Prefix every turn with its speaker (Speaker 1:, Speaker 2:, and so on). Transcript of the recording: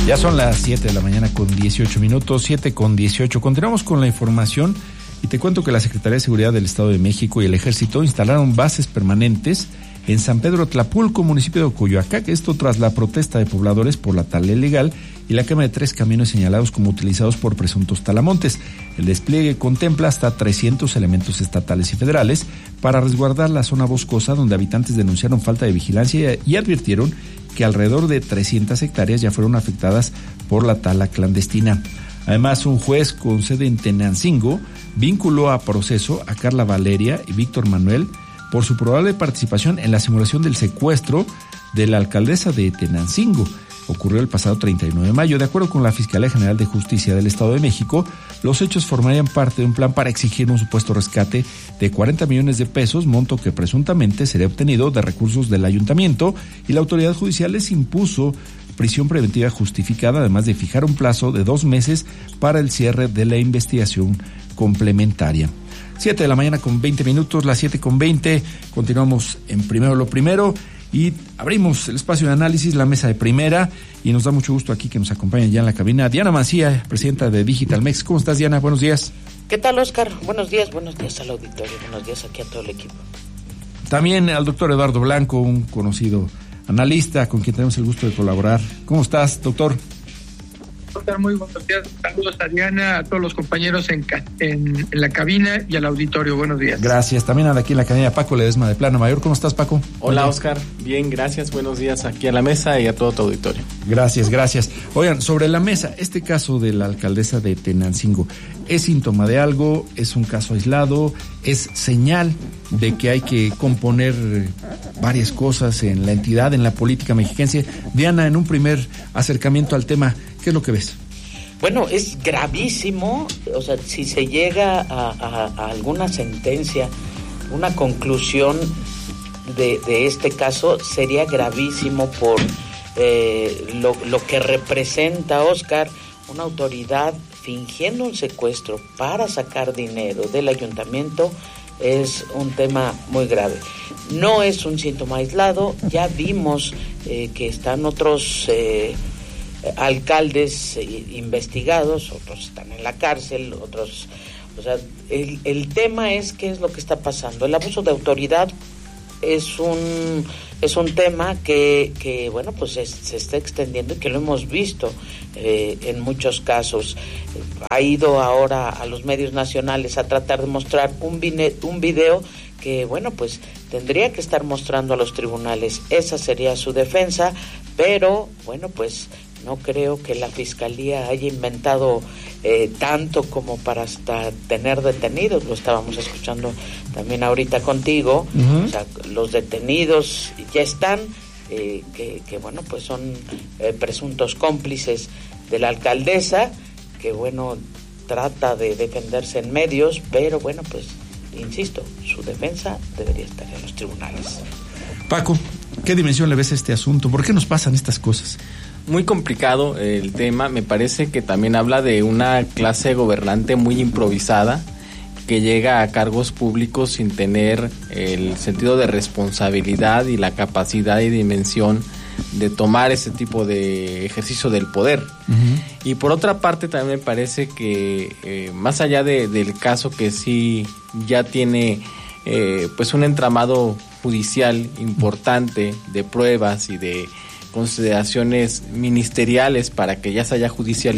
Speaker 1: Ya son las 7 de la mañana con 18 minutos, 7 con 18. Continuamos con la información y te cuento que la Secretaría de Seguridad del Estado de México y el Ejército instalaron bases permanentes en San Pedro Tlapulco, municipio de Coyoacán, esto tras la protesta de pobladores por la tala ilegal y la quema de 3 camiones señalados como utilizados por presuntos talamontes. El despliegue contempla hasta 300 elementos estatales y federales para resguardar la zona boscosa, donde habitantes denunciaron falta de vigilancia y advirtieron que alrededor de 300 hectáreas ya fueron afectadas por la tala clandestina. Además, un juez con sede en Tenancingo vinculó a proceso a Carla Valeria y Víctor Manuel por su probable participación en la simulación del secuestro de la alcaldesa de Tenancingo. Ocurrió el pasado 39 de mayo. De acuerdo con la Fiscalía General de Justicia del Estado de México, los hechos formarían parte de un plan para exigir un supuesto rescate de 40 millones de pesos, monto que presuntamente sería obtenido de recursos del ayuntamiento, y la autoridad judicial les impuso prisión preventiva justificada, además de fijar un plazo de 2 meses para el cierre de la investigación complementaria. 7 de la mañana con 20 minutos, las 7 con 20, continuamos en Primero lo Primero y abrimos el espacio de análisis, la mesa de primera, y nos da mucho gusto aquí que nos acompañe ya en la cabina Diana Mancía, presidenta de Digital Mex. ¿Cómo estás, Diana? Buenos días.
Speaker 2: ¿Qué tal, Oscar? Buenos días al auditorio, buenos días aquí a todo el equipo.
Speaker 1: También al doctor Eduardo Blanco, un conocido analista con quien tenemos el gusto de colaborar. ¿Cómo estás, doctor?
Speaker 3: Muy buenos días, saludos a Diana, a todos los compañeros en la cabina y al auditorio, buenos días.
Speaker 1: Gracias, también anda aquí en la cabina Paco Ledesma de Plano Mayor. ¿Cómo estás, Paco?
Speaker 4: Hola, Oscar, bien, gracias, buenos días aquí a la mesa y a todo tu auditorio.
Speaker 1: Gracias. Oigan, sobre la mesa, este caso de la alcaldesa de Tenancingo, ¿es síntoma de algo? ¿Es un caso aislado? ¿Es señal de que hay que componer varias cosas en la entidad, en la política mexiquense? Diana, en un primer acercamiento al tema, ¿qué es lo que ves?
Speaker 2: Bueno, es gravísimo, o sea, si se llega a alguna sentencia, una conclusión de este caso, sería gravísimo por lo que representa, Oscar, una autoridad fingiendo un secuestro para sacar dinero del ayuntamiento. Es un tema muy grave. No es un síntoma aislado, ya vimos que están otros alcaldes investigados, otros están en la cárcel, otros, o sea, el tema es qué es lo que está pasando. El abuso de autoridad es un tema que bueno, pues se está extendiendo y que lo hemos visto en muchos casos. Ha ido ahora a los medios nacionales a tratar de mostrar un video que, bueno, pues tendría que estar mostrando a los tribunales. Esa sería su defensa, pero bueno, pues no creo que la Fiscalía haya inventado tanto como para hasta tener detenidos. Lo estábamos escuchando también ahorita contigo. Uh-huh. O sea, los detenidos ya están, que bueno, pues son presuntos cómplices de la alcaldesa, que bueno, trata de defenderse en medios, pero bueno, pues insisto, su defensa debería estar en los tribunales.
Speaker 1: Paco, ¿qué dimensión le ves a este asunto? ¿Por qué nos pasan estas cosas?
Speaker 4: Muy complicado el tema, me parece que también habla de una clase gobernante muy improvisada que llega a cargos públicos sin tener el sentido de responsabilidad y la capacidad y dimensión de tomar ese tipo de ejercicio del poder. Uh-huh. Y por otra parte también me parece que más allá del caso que sí ya tiene pues un entramado judicial importante de pruebas y de consideraciones ministeriales para que ya se haya judicializado,